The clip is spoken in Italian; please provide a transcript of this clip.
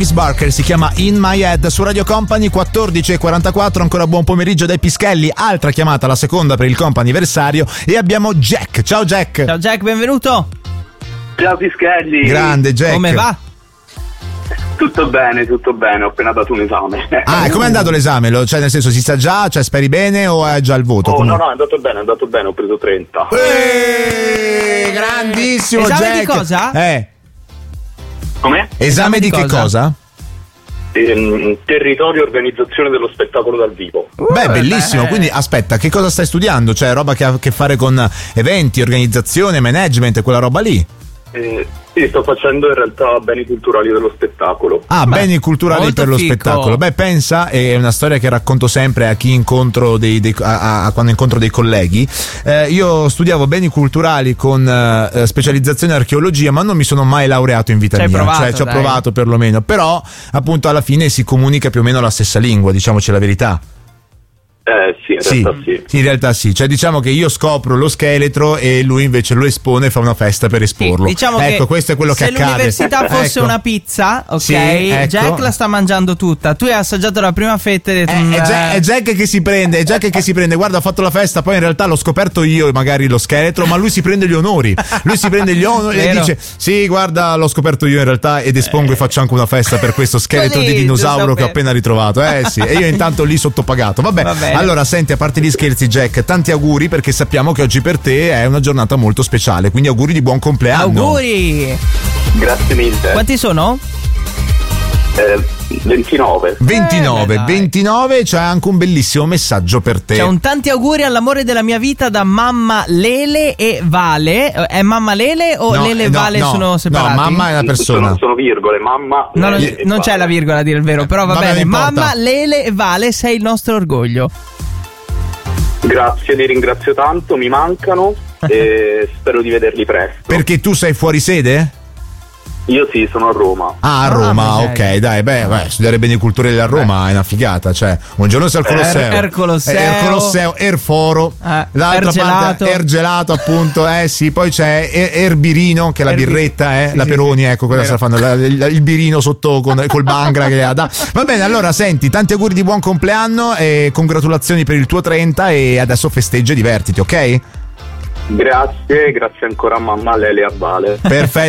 Barker, si chiama In My Head su Radio Company. 14:44, ancora buon pomeriggio dai Pischelli, altra chiamata, la seconda per il comp'anniversario, e abbiamo Jack. Ciao Jack. Ciao Jack, benvenuto. Ciao Pischelli. Grande Jack. Come va? Tutto bene, ho appena dato un esame. Ah, e com'è andato l'esame? Cioè, nel senso, si sa già, cioè speri bene o hai già il voto? No, è andato bene, ho preso 30. Grandissimo esame Jack. di cosa? Come? Esame di che cosa? Territorio e organizzazione dello spettacolo dal vivo. Beh, bellissimo. Quindi aspetta, che cosa stai studiando? Cioè, roba che ha a che fare con eventi, organizzazione, management, quella roba lì? Sì, sto facendo in realtà beni culturali dello spettacolo. Ah, beni culturali per lo spettacolo. Beh, pensa, è una storia che racconto sempre a chi incontro quando incontro dei colleghi. Io studiavo beni culturali con specializzazione in archeologia, ma non mi sono mai laureato in vita mia. Provato, ci ho provato perlomeno, però appunto alla fine si comunica più o meno la stessa lingua, diciamoci la verità. In realtà sì, cioè diciamo che io scopro lo scheletro e lui invece lo espone e fa una festa per esporlo. Diciamo ecco, che questo è quello che se accade. l'università fosse una pizza, ok, sì, ecco. Jack la sta mangiando tutta. Tu hai assaggiato la prima fetta e è Jack che si prende, guarda, ha fatto la festa, poi in realtà l'ho scoperto io magari lo scheletro, ma lui si prende gli onori. Lui si prende gli onori e dice "Sì, guarda, l'ho scoperto io in realtà ed espongo e faccio anche una festa per questo scheletro Così, di dinosauro che ho appena ritrovato". Sì, e io intanto lì sottopagato. Vabbè. Allora, senti, a parte gli scherzi Jack, tanti auguri, perché sappiamo che oggi per te è una giornata molto speciale, quindi auguri di buon compleanno. Auguri. Grazie mille. Quanti sono? 29. 29, c'è anche un bellissimo messaggio per te. C'è un tanti auguri all'amore della mia vita da mamma Lele e Vale. È mamma Lele o Lele e Vale sono separati? No, mamma è una persona. Sono virgole, mamma. Non c'è la virgola a dire il vero, però va bene. Mamma Lele e Vale, sei il nostro orgoglio. Grazie, li ringrazio tanto, mi mancano e spero di vederli presto. Perché tu sei fuori sede? Io sì, sono a Roma. Ah, a Roma, ok, dai, studiare beni culturali a Roma è una figata, cioè un giorno sei al Colosseo, Erforo, l'altra parte Ergelato, appunto, sì, poi c'è Erbirino, che è la birretta, la Peroni, ecco, cosa sta fanno, il birino sotto col Bangra che ha. Va bene, allora senti, tanti auguri di buon compleanno e congratulazioni per il tuo 30 e adesso festeggia e divertiti, ok? Grazie ancora a mamma Lele a Vale. Perfetto.